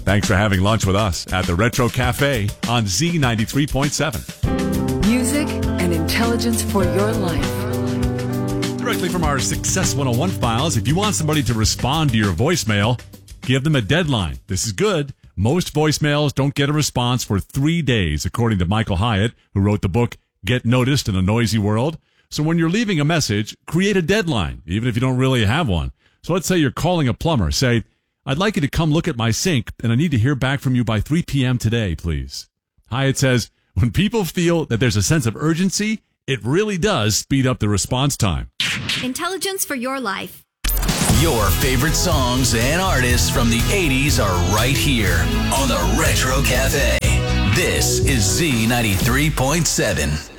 Thanks for having lunch with us at the Retro Cafe on Z93.7. Music and intelligence for your life. Directly from our Success 101 files, if you want somebody to respond to your voicemail, give them a deadline. This is good. Most voicemails don't get a response for 3 days, according to Michael Hyatt, who wrote the book Get Noticed in a Noisy World. So when you're leaving a message, create a deadline, even if you don't really have one. So let's say you're calling a plumber. Say, I'd like you to come look at my sink, and I need to hear back from you by 3 p.m. today, please. Hyatt says, when people feel that there's a sense of urgency, it really does speed up the response time. Intelligence for your life. Your favorite songs and artists from the 80s are right here on the Retro Cafe. This is Z93.7.